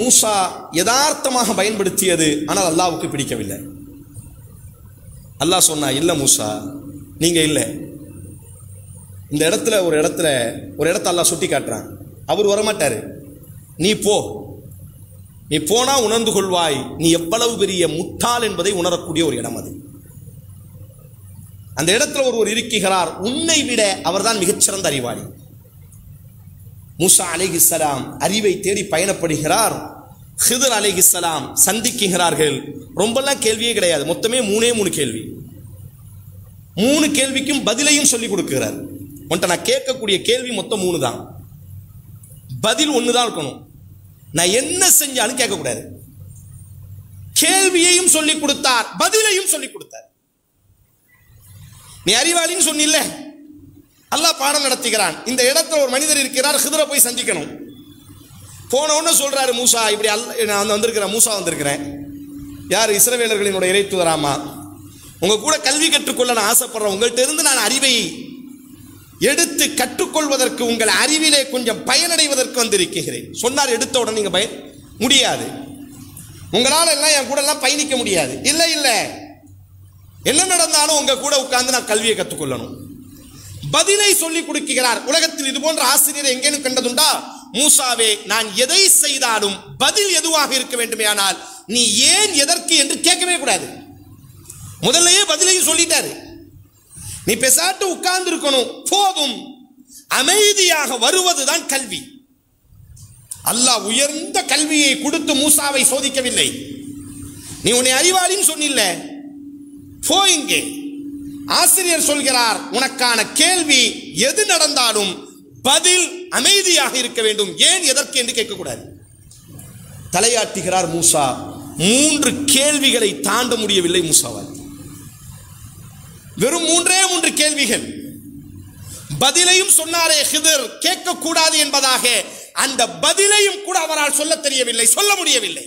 மூசா யதார்த்தமாக பயன்படுத்தியது, ஆனால் அல்லாஹ்வுக்கு பிடிக்கவில்லை. அல்லாஹ் சொன்னா, இல்லை மூசா, நீங்க இல்லை. இந்த இடத்துல ஒரு இடத்த அல்லாஹ் சுட்டி காட்டுறான். அவர் வரமாட்டாரு, நீ போ, நீ போனா உணர்ந்து கொள்வாய் நீ எவ்வளவு பெரிய முட்டாள் என்பதை உணரக்கூடிய ஒரு இடம் அது. அந்த இடத்துல ஒருவர் இருக்கிறார், உன்னை விட அவர்தான் மிகச்சிறந்த அறிவாளி. மூசா அலைஹிஸ்ஸலாம் அறிவை தேடி பயணப்படுகிறார். ஹிதர் அலைஹிஸ்ஸலாம் சந்திக்கிறார்கள். ரொம்பலாம் கேள்வியே கிடையாது, மொத்தமே 3 கேள்வி. 3 கேள்விக்கும் பதிலையும் சொல்லிக் கொடுக்கிறார். உன்ட்ட நான் கேட்கக்கூடிய கேள்வி மொத்தம் 3 தான், பதில் 1 தான் இருக்கணும். நான் என்ன செஞ்சாலும் கேட்கக்கூடாது. கேள்வியையும் சொல்லிக் கொடுத்தார், பதிலையும் சொல்லிக் கொடுத்தார். நீ அறிவாளின்னு சொன்னில்ல, அல்லாஹ் பாடம் நடத்துகிறான். இந்த இடத்துல ஒரு மனிதர் இருக்கிறார், ஹிதரை போய் சந்திக்கணும். போன உடனே சொல்றாரு, மூசா இப்படி நான் வந்திருக்கிறேன், மூசா வந்திருக்கிறேன். யார்? இஸ்ரவேலர்களினுடைய இறை தூதராமா, உங்க கூட கல்வி கற்றுக்கொள்ள நான் ஆசைப்படுறேன். உங்கள்கிட்ட இருந்து நான் அறிவை எடுத்து கற்றுக்கொள்வதற்கு, உங்கள் அறிவிலே கொஞ்சம் பயனடைவதற்கு வந்திருக்கிறேன் சொன்னார். எடுத்த உடனே நீங்க முடியாது, உங்களால் எல்லாம் என் கூட எல்லாம் பயணிக்க முடியாது. இல்லை இல்லை, என்ன நடந்தாலும் உங்க கூட உட்கார்ந்து நான் கல்வியை கற்றுக்கொள்ளணும். பதிலை சொல்லிக் கொடுக்கிறார். உலகத்தில் இது போன்ற ஆசிரியரை எங்கேனும் கண்டதுண்டா? மூசாவே, நான் எதை செய்தாலும் பதில் எதுவாக இருக்க வேண்டுமே, ஆனால் நீ ஏன் எதற்கு என்று கேட்கவே கூடாது. முதல்லயே பதிலையும் சொல்லிட்டாரு. நீ பேசாட்டு உட்கார்ந்து இருக்கணும், போதும். அமைதியாக வருவதுதான் கல்வி. அல்லாஹ் உயர்ந்த கல்வியை கொடுத்து மூசாவை சோதிக்கவில்லை. நீ உன்னை அறிவாளின்னு சொன்னில்ல, போ இங்கே. ஆசிரியர் சொல்கிறார், உனக்கான கேள்வி எது நடந்தாலும் பதில் அமைதியாக இருக்க வேண்டும். ஏன் எதற்கு என்று கேட்கக்கூடாது. தலையாட்டுகிறார் மூசா. 3 கேள்விகளை தாண்ட முடியவில்லை மூசாவால். வெறும் 3 கேள்விகள். பதிலையும் சொன்னாரே ஹிதர், கேட்கக்கூடாது என்பதாக அந்த பதிலையும் கூட அவரால் சொல்ல தெரியவில்லை, சொல்ல முடியவில்லை.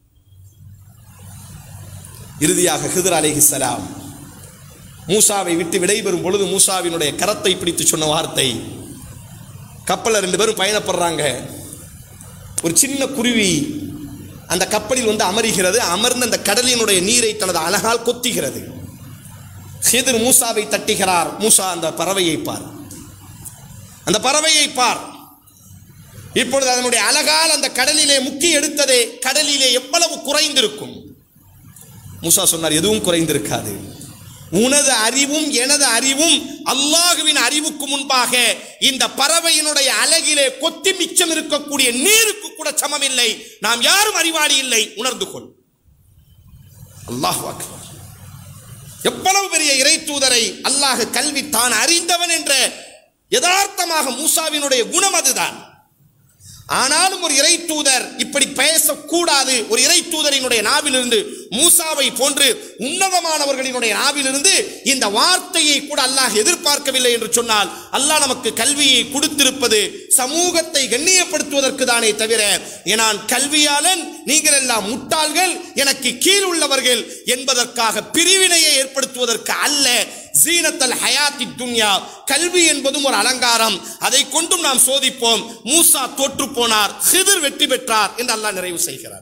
இறுதியாக ஹிதர் அலைஹிஸ்ஸலாம் மூசாவை விட்டு விடைபெறும் பொழுது மூசாவினுடைய கரத்தை பிடித்து சொன்ன வார்த்தை, கப்பலில் 2 பேரும் பயணப்படுறாங்க. ஒரு சின்ன குருவி அந்த கப்பலில் வந்து அமர்கிறது. அமர்ந்து அந்த கடலினுடைய நீரை தனது அழகால் கொத்துகிறது. ஹிதர் மூசாவை தட்டுகிறார். மூசா, அந்த பறவையை பார், அந்த பறவையை பார். இப்பொழுது அதனுடைய அழகால் அந்த கடலிலே முக்கி எடுத்ததே கடலிலே எவ்வளவு குறைந்திருக்கும். மூசா சொன்னார், எதுவும் குறைந்திருக்காது. உனது அறிவும் எனது அறிவும் அல்லாஹுவின் அறிவுக்கு முன்பாக இந்த பறவையினுடைய அழகிலே கொத்தி மிச்சம் இருக்கக்கூடிய நீருக்கு கூட சமமில்லை. நாம் யாரும் அறிவாளி இல்லை, உணர்ந்து கொள். அல்லாஹ் அக்பர். எவ்வளவு பெரிய இறை தூதரை அல்லாஹ் கல்வி தான் அறிந்தவன் என்ற யதார்த்தமாக மூசாவினுடைய குணம் அதுதான். ஆனாலும் ஒரு இறை தூதர் இப்படி பேசக்கூடாது. ஒரு இறை தூதரினுடைய நாவிலிருந்து, மூசாவை போன்று உன்னதமானவர்களினுடைய நாவிலிருந்து இந்த வார்த்தையை கூட அல்லாஹ் எதிர்பார்க்கவில்லை என்று சொன்னால், அல்லாஹ் நமக்கு கல்வியை கொடுத்திருப்பது சமூகத்தை கண்ணியப்படுத்துவதற்கு தானே தவிர, நான் கல்வியாளன், நீங்கள் எல்லாம் முட்டாள்கள், எனக்கு கீழ் உள்ளவர்கள் என்பதற்காக பிரிவினையை ஏற்படுத்துவதற்கு அல்ல. ஜீனத்தல் ஹயாத்தி துன்யா, கல்வி என்பதும் ஒரு அலங்காரம், அதை கொண்டும் நாம் சோதிப்போம். மூசா தோற்று போனார், ஹிதர் வெற்றி பெற்றார் என்று அல்லாஹ் நிறைவு செய்கிறார்.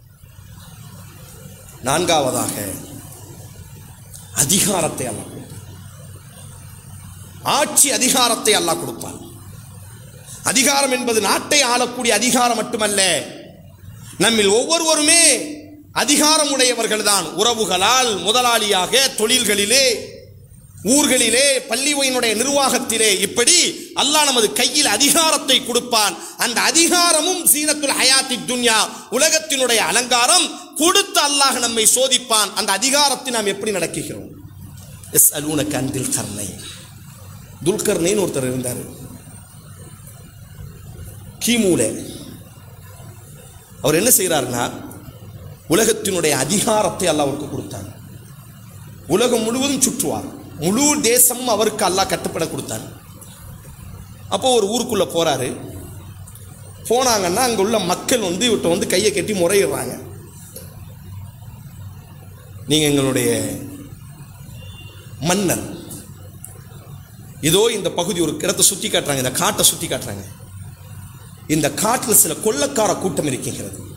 4வதாக அதிகாரத்தை அல்லாஹ் கொடுப்பார். ஆட்சி அதிகாரத்தை அல்லாஹ் கொடுப்பார். அதிகாரம் என்பது நாட்டை ஆளக்கூடிய அதிகாரம் மட்டுமல்ல, நம்மில் ஒவ்வொருவருமே அதிகாரம் உடையவர்கள் தான். உறவுகளால், முதலாளியாக, தொழில்களிலே, ஊர்களிலே, பள்ளியினுடைய நிர்வாகத்திலே, இப்படி அல்லாஹ் நமது கையில் அதிகாரத்தை கொடுப்பான். அந்த அதிகாரமும் ஜீனத்துல் ஹயாத்தி துன்யா, உலகத்தினுடைய அலங்காரம். கொடுத்து அல்லாஹ் நம்மை சோதிப்பான். அந்த அதிகாரத்தை நாம் எப்படி நடக்குகிறோம். யஸ்அலூனக அன் தில் கர்னைன். துல்கர்னைன் ஒருத்தர் இருந்தார் கிமுல. அவர் என்ன செய்கிறார்னா, உலகத்தினுடைய அதிகாரத்தை அல்லாஹ் அவருக்கு கொடுத்தார். உலகம் முழுவதும் சுற்றுவார். முழு தேசமும் அவருக்கு அல்லாஹ் கட்டுப்பட கொடுத்தார். அப்போ ஒரு ஊருக்குள்ள போறாரு. போனாங்கன்னா அங்க உள்ள மக்கள் வந்து இவர்கிட்ட வந்து கையை கட்டி முறையிடுறாங்க. நீங்க எங்களுடைய மன்னர், இதோ இந்த பகுதி, ஒரு இடத்தை சுத்தி காட்டுறாங்க, இந்த காட்டை சுத்தி காட்டுறாங்க. இந்த காட்டில் சில கொள்ளக்கார கூட்டம் இருக்கிறது.